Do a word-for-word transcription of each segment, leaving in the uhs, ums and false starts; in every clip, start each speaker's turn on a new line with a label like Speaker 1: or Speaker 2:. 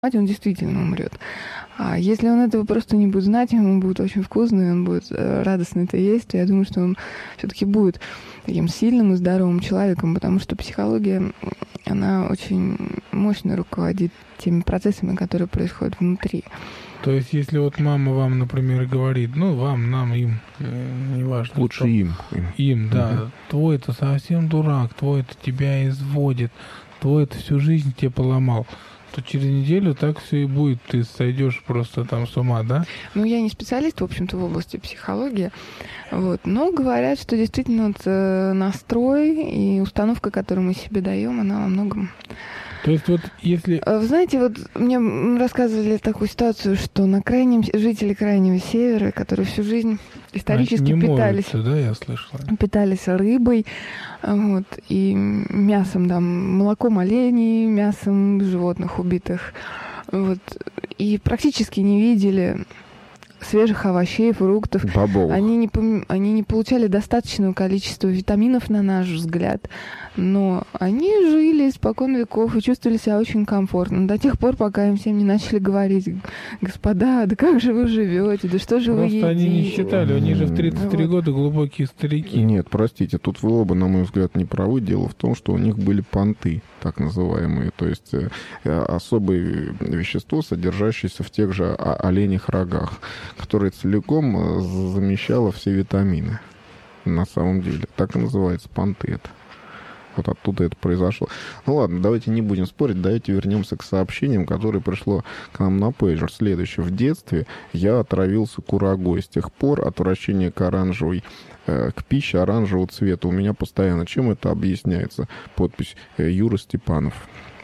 Speaker 1: он действительно умрет. А если он этого просто не будет знать, ему будет очень вкусно, и он будет радостно это есть, то я думаю, что он все-таки будет таким сильным и здоровым человеком, потому что психология, она очень мощно руководит теми процессами, которые происходят внутри.
Speaker 2: То есть, если вот мама вам, например, говорит, ну, вам, нам, им, э, неважно.
Speaker 3: Лучше им.
Speaker 2: Им, им да. Угу. Твой-то совсем дурак, твой-то тебя изводит, твой-то всю жизнь тебе поломал. То через неделю так все и будет, ты сойдешь просто там с ума, да?
Speaker 1: Ну, я не специалист, в общем-то, в области психологии, вот, но говорят, что действительно вот, э, настрой и установка, которую мы себе даем, она во многом...
Speaker 2: То есть вот если...
Speaker 1: Вы знаете, вот мне рассказывали такую ситуацию, что на крайнем... жители Крайнего Севера, которые всю жизнь исторически
Speaker 2: не
Speaker 1: питались...
Speaker 2: Моются, да, я слышала.
Speaker 1: Питались рыбой, вот, и мясом, да, молоком оленей, мясом животных убитых, вот, и практически не видели свежих овощей, фруктов.
Speaker 3: Бобовых.
Speaker 1: Они не, они не получали достаточного количества витаминов, на наш взгляд, но они жили испокон веков и чувствовали себя очень комфортно. До тех пор, пока им всем не начали говорить: господа, да как же вы живете, да что же
Speaker 2: Просто
Speaker 1: вы едите?
Speaker 2: Просто они не считали, они же в тридцать три вот. года глубокие старики.
Speaker 3: Нет, простите, тут вы оба, на мой взгляд, не правы. Дело в том, что у них были понты, так называемые, то есть э, особое вещество, содержащееся в тех же оленьих рогах, которое целиком замещало все витамины. На самом деле. Так и называется, понты это. Вот оттуда это произошло. Ну ладно, давайте не будем спорить, давайте вернемся к сообщениям, которые пришло к нам на пейджер. Следующее. В детстве я отравился курагой. С тех пор отвращение к оранжевой, э, к пище оранжевого цвета у меня постоянно. Чем это объясняется? Подпись э, Юра Степанов.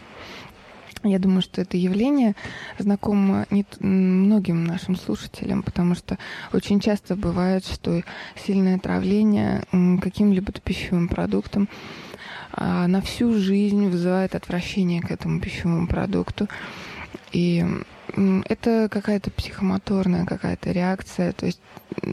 Speaker 1: Я думаю, что это явление знакомо не многим нашим слушателям, потому что очень часто бывает, что сильное отравление каким-либо пищевым продуктом на всю жизнь вызывает отвращение к этому пищевому продукту. И это какая-то психомоторная какая-то реакция, то есть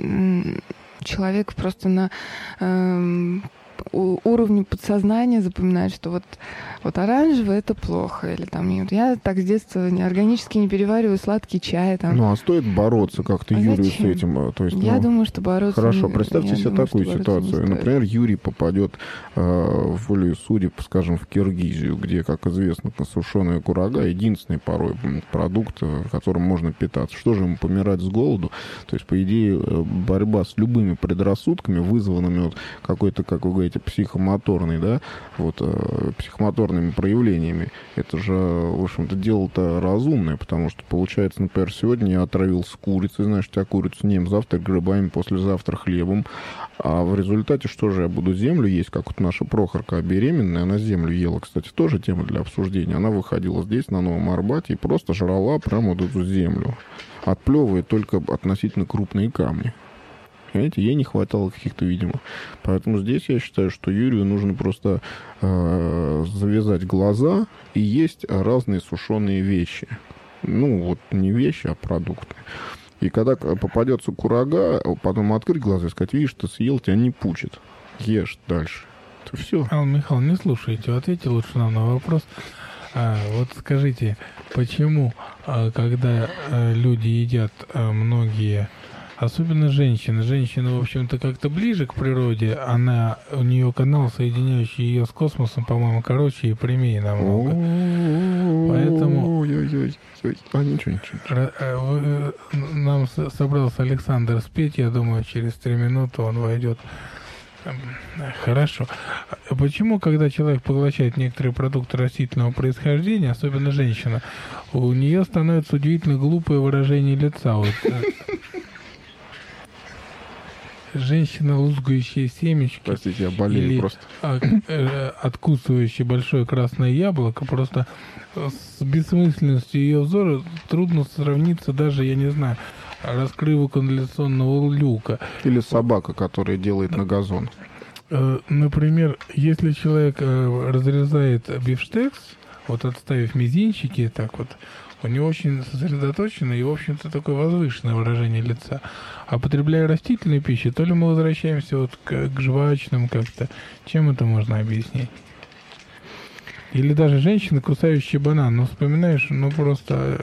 Speaker 1: человек просто на э, уровне подсознания запоминает, что вот, вот оранжевый — это плохо. Или там, я так с детства органически не перевариваю сладкий чай. Там.
Speaker 3: Ну, а стоит бороться как-то
Speaker 1: а
Speaker 3: Юрию
Speaker 1: зачем?
Speaker 3: с этим? То есть,
Speaker 1: я
Speaker 3: ну,
Speaker 1: думаю, что бороться...
Speaker 3: Хорошо,
Speaker 1: не,
Speaker 3: представьте себе
Speaker 1: думаю,
Speaker 3: такую ситуацию. Например, Юрий попадет э, волею судеб, скажем, в Киргизию, где, как известно, сушеная курага — единственный порой продукт, которым можно питаться. Что же ему, помирать с голоду? То есть, по идее, борьба с любыми предрассудками, вызванными вот какой-то, как вы говорите, психомоторной, да, вот, э, психомоторными проявлениями, это же, в общем-то, дело-то разумное, потому что, получается, например, сегодня я отравился курицей, значит, я курицу не ем, завтра грибами, послезавтра хлебом, а в результате что же я буду землю есть, как вот наша Прохорка беременная, она землю ела, кстати, тоже тема для обсуждения, она выходила здесь, на Новом Арбате, и просто жрала прямо вот эту землю, отплевывая только относительно крупные камни. Понимаете, ей не хватало каких-то, видимо. Поэтому здесь я считаю, что Юрию нужно просто э, завязать глаза и есть разные сушеные вещи. Ну, вот не вещи, а продукты. И когда попадется курага, потом открыть глаза и сказать: видишь, ты съел, тебя не пучит. Ешь дальше. Это все.
Speaker 2: Алла Михайловна, не слушайте, ответьте лучше нам на вопрос. А, вот скажите, почему, а, когда а, люди едят а, многие... Особенно женщины. Женщина, в общем-то, как-то ближе к природе. Она, у нее канал, соединяющий ее с космосом, по-моему, короче и прямее намного. Поэтому...
Speaker 3: А, ничего, ничего.
Speaker 2: Нам собрался Александр спеть, я думаю, через три минуты он войдет. Хорошо. Почему, когда человек поглощает некоторые продукты растительного происхождения, особенно женщина, у нее становится удивительно глупое выражение лица? Вот, женщина, лузгающая семечки.
Speaker 3: Простите, я болею
Speaker 2: или,
Speaker 3: просто.
Speaker 2: А, э, откусывающая большое красное яблоко, просто с бессмысленностью ее взора трудно сравниться даже, я не знаю, раскрыву канализационного люка.
Speaker 3: Или собака, которая делает на газон.
Speaker 2: Э, например, если человек э, разрезает бифштекс, вот отставив мизинчики, так вот, у него очень сосредоточено и, в общем-то, такое возвышенное выражение лица. А потребляя растительную пищу, то ли мы возвращаемся вот к, к жвачным как-то. Чем это можно объяснить? Или даже женщины, кусающие банан. Ну, вспоминаешь, ну, просто